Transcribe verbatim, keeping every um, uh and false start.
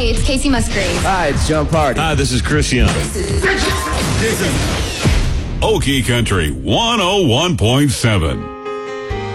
it's Casey Musgrave. Hi, it's John Party. Hi, this is Chris Young. This is, this is Okie Country one oh one point seven.